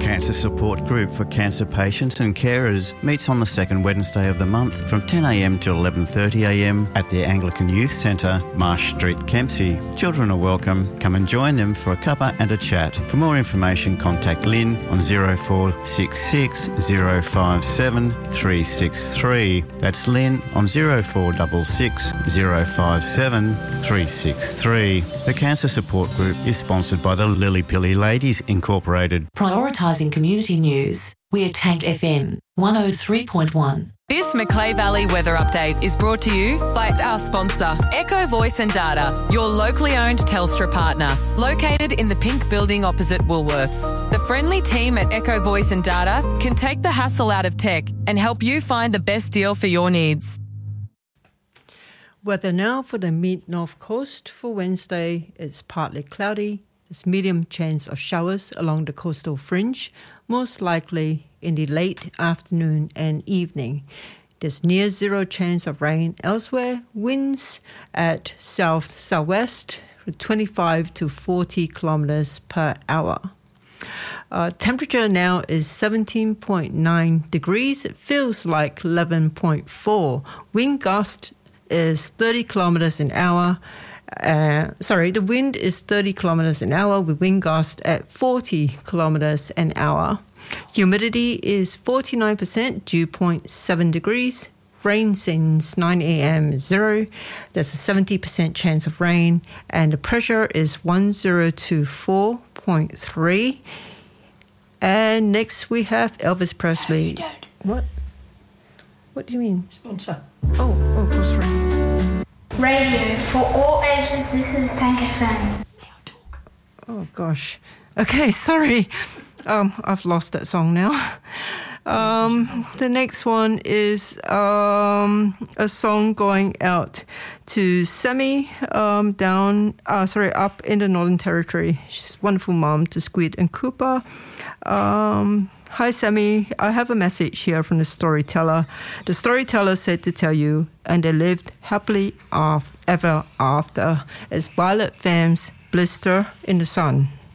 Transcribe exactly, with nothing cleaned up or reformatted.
Cancer Support Group for Cancer Patients and Carers meets on the second Wednesday of the month from ten a m to eleven thirty a m at the Anglican Youth Centre, Marsh Street, Kempsey. Children are welcome. Come and join them for a cuppa and a chat. For more information, contact Lynn on zero four six six zero five seven three six three. That's Lynn on zero four six six zero five seven three six three. The Cancer Support Group is sponsored by the Lily Pilly Ladies Incorporated. Prioritising community news. We're Tank F M one oh three point one. This Macleay Valley weather update is brought to you by our sponsor, Echo Voice and Data, your locally owned Telstra partner, located in the pink building opposite Woolworths. The friendly team at Echo Voice and Data can take the hassle out of tech and help you find the best deal for your needs. Weather now for the mid-north coast. For Wednesday, it's partly cloudy. There's medium chance of showers along the coastal fringe, most likely in the late afternoon and evening. There's near zero chance of rain elsewhere. Winds at south-southwest with twenty-five to forty kilometres per hour. Uh, temperature now is seventeen point nine degrees. It feels like eleven point four. Wind gust is thirty kilometres an hour. Uh, sorry, the wind is thirty kilometres an hour with wind gust at forty kilometres an hour. Humidity is forty-nine percent, dew point seven degrees. Rain since nine a m is zero. There's a seventy percent chance of rain, and the pressure is one thousand twenty-four point three. And next we have Elvis Presley. No, you don't. What? What do you mean? Sponsor. Oh, oh, cross rain. Radio for all ages. This is Tank F M. Oh gosh. Okay, sorry. Um, I've lost that song now. Um, the next one is um, a song going out to Sammy um, down, uh, sorry, up in the Northern Territory. She's a wonderful mom to Squid and Cooper. Um, Hi, Sammy. I have a message here from the storyteller. The storyteller said to tell you, and they lived happily ever after. It's Violet Femmes' Blister in the Sun.